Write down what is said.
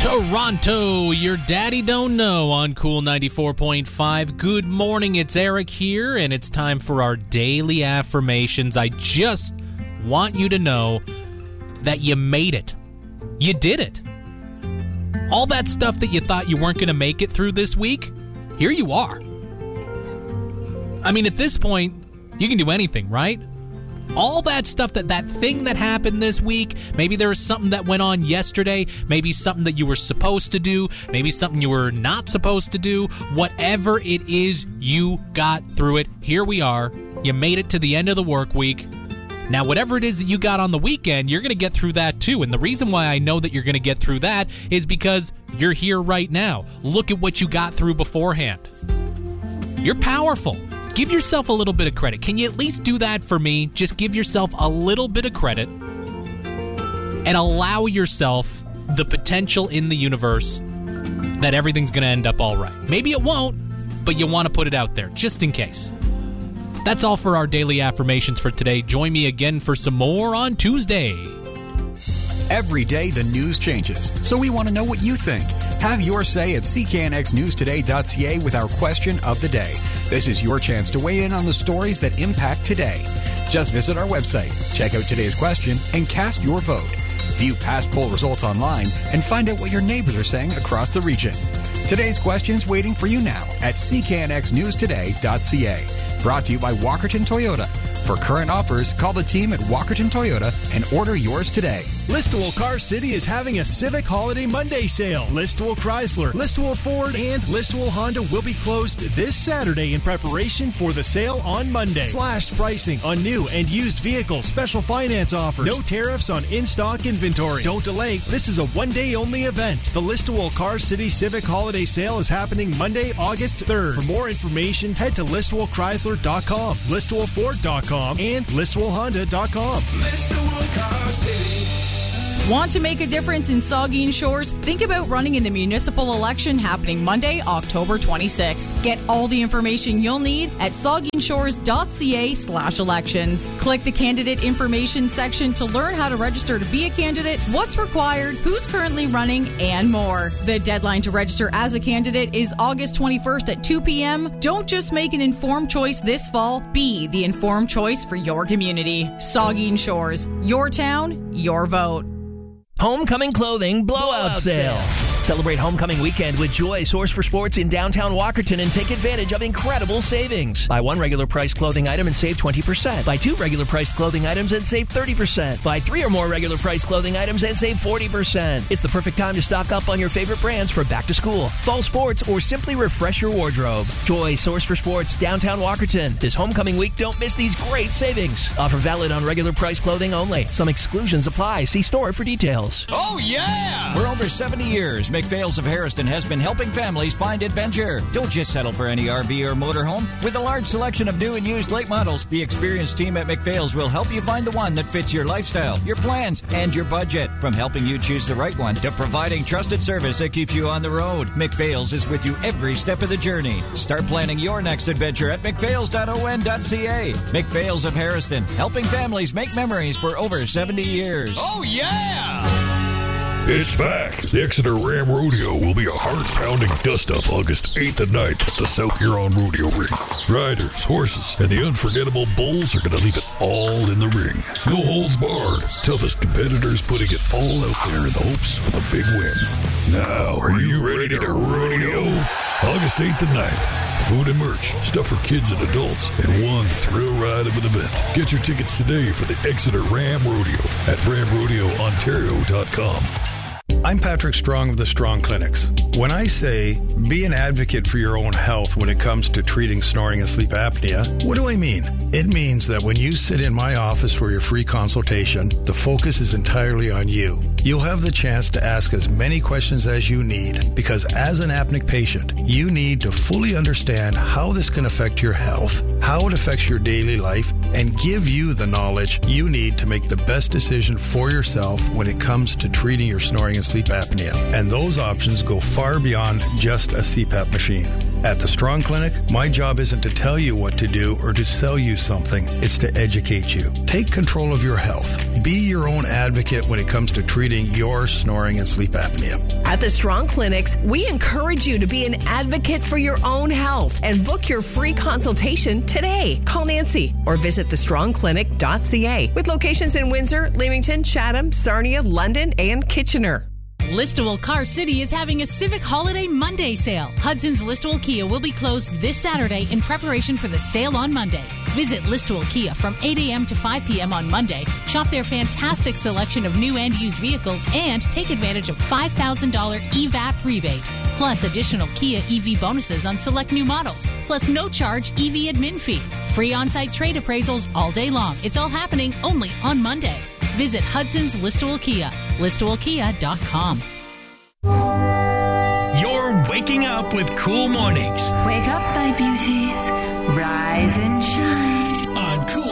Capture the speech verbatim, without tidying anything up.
Toronto, your daddy don't know on Cool ninety-four point five. Good morning, it's Eric here, and it's time for our daily affirmations. I just want you to know that you made it. You did it. All that stuff that you thought you weren't going to make it through this week, here you are. I mean, at this point, you can do anything, right? All that stuff, that that thing that happened this week, maybe there was something that went on yesterday, maybe something that you were supposed to do, maybe something you were not supposed to do, whatever it is, you got through it. Here we are. You made it to the end of the work week. Now, whatever it is that you got on the weekend, you're going to get through that too. And the reason why I know that you're going to get through that is because you're here right now. Look at what you got through beforehand. You're powerful. Give yourself a little bit of credit. Can you at least do that for me? Just give yourself a little bit of credit and allow yourself the potential in the universe that everything's going to end up all right. Maybe it won't, but you want to put it out there just in case. That's all for our daily affirmations for today. Join me again for some more on Tuesday. Every day the news changes, so we want to know what you think. Have your say at c k n x news today dot c a with our question of the day. This is your chance to weigh in on the stories that impact today. Just visit our website, check out today's question, and cast your vote. View past poll results online and find out what your neighbors are saying across the region. Today's question's waiting for you now at c k n x news today dot c a. Brought to you by Walkerton Toyota. For current offers, call the team at Walkerton Toyota and order yours today. Listowel Car City is having a Civic Holiday Monday sale. Listowel Chrysler, Listowel Ford, and Listowel Honda will be closed this Saturday in preparation for the sale on Monday. Slashed pricing on new and used vehicles, special finance offers, no tariffs on in-stock inventory. Don't delay, this is a one-day only event. The Listowel Car City Civic Holiday Sale is happening Monday, August third. For more information, head to listowel chrysler dot com, listowel ford dot com, and listowel honda dot com. Listowel Car City. Want to make a difference in Saugeen Shores? Think about running in the municipal election happening Monday, October twenty-sixth. Get all the information you'll need at saugeen shores dot c a slash elections. Click the candidate information section to learn how to register to be a candidate, what's required, who's currently running, and more. The deadline to register as a candidate is August twenty-first at two p.m. Don't just make an informed choice this fall, be the informed choice for your community. Saugeen Shores, your town, your vote. Homecoming Clothing Blowout Sale. Celebrate Homecoming Weekend with Joy, source for sports in downtown Walkerton, and take advantage of incredible savings. Buy one regular price clothing item and save twenty percent. Buy two regular price clothing items and save thirty percent. Buy three or more regular price clothing items and save forty percent. It's the perfect time to stock up on your favorite brands for back to school, fall sports, or simply refresh your wardrobe. Joy, source for sports, downtown Walkerton. This homecoming week, don't miss these great savings. Offer valid on regular price clothing only. Some exclusions apply. See store for details. Oh, yeah! For over seventy years, McPhail's of Harrison has been helping families find adventure. Don't just settle for any R V or motorhome. With a large selection of new and used late models, the experienced team at McPhail's will help you find the one that fits your lifestyle, your plans, and your budget. From helping you choose the right one to providing trusted service that keeps you on the road, McPhail's is with you every step of the journey. Start planning your next adventure at mcphails dot o n dot c a. McPhail's of Harrison, helping families make memories for over seventy years. Oh, yeah! It's back. The Exeter Ram Rodeo will be a heart-pounding dust-up August eighth and ninth at the South Huron Rodeo Ring. Riders, horses, and the unforgettable bulls are going to leave it all in the ring. No holds barred. Toughest competitors putting it all out there in the hopes for the big win. Now, are you ready to rodeo? August eighth and ninth. Food and merch, stuff for kids and adults, and one thrill ride of an event. Get your tickets today for the Exeter Ram Rodeo at ram rodeo ontario dot com. I'm Patrick Strong of the Strong Clinics. When I say be an advocate for your own health when it comes to treating snoring and sleep apnea, what do I mean? It means that when you sit in my office for your free consultation, the focus is entirely on you. You'll have the chance to ask as many questions as you need, because as an apneic patient, you need to fully understand how this can affect your health, how it affects your daily life, and give you the knowledge you need to make the best decision for yourself when it comes to treating your snoring and sleep apnea. And those options go far beyond just a C PAP machine. At the Strong Clinic, my job isn't to tell you what to do or to sell you something. It's to educate you. Take control of your health. Be your own advocate when it comes to treating your snoring and sleep apnea. At the Strong Clinics, we encourage you to be an advocate for your own health and book your free consultation today. Call Nancy or visit the strong clinic dot c a with locations in Windsor, Leamington, Chatham, Sarnia, London, and Kitchener. Listowel Car City is having a Civic Holiday Monday sale. Hudson's Listowel Kia will be closed this Saturday in preparation for the sale on Monday. Visit Listowel Kia from eight a.m. to five p.m. on Monday. Shop their fantastic selection of new and used vehicles and take advantage of five thousand dollars E V A P rebate. Plus additional Kia E V bonuses on select new models. Plus no charge E V admin fee. Free on-site trade appraisals all day long. It's all happening only on Monday. Visit Hudson's Listowel Kia, listowel kia dot com. You're waking up with Cool Mornings. Wake up, my beauties. Rise and